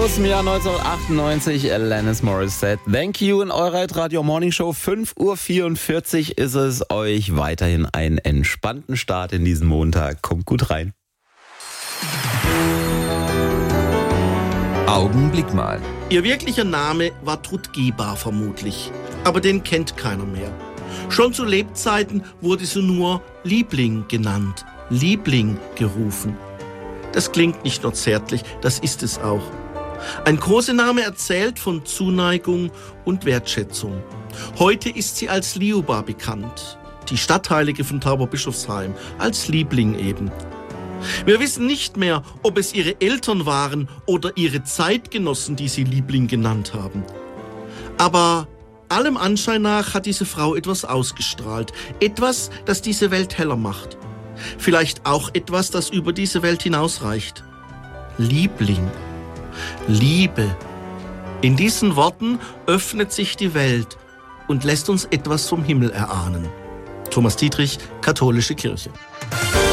aus dem Jahr 1998, Alanis Morissette. Thank you in eurer Radio Morning Show. 5:44 Uhr ist es. Euch weiterhin einen entspannten Start in diesen Montag. Kommt gut rein. Augenblick mal. Ihr wirklicher Name war Trudgiba vermutlich, aber den kennt keiner mehr. Schon zu Lebzeiten wurde sie nur Liebling genannt, Liebling gerufen. Das klingt nicht nur zärtlich, das ist es auch. Ein Kosename erzählt von Zuneigung und Wertschätzung. Heute ist sie als Liuba bekannt, die Stadtheilige von Tauberbischofsheim, als Liebling eben. Wir wissen nicht mehr, ob es ihre Eltern waren oder ihre Zeitgenossen, die sie Liebling genannt haben. Aber allem Anschein nach hat diese Frau etwas ausgestrahlt, etwas, das diese Welt heller macht. Vielleicht auch etwas, das über diese Welt hinausreicht. Liebling. Liebe. In diesen Worten öffnet sich die Welt und lässt uns etwas vom Himmel erahnen. Thomas Dietrich, Katholische Kirche.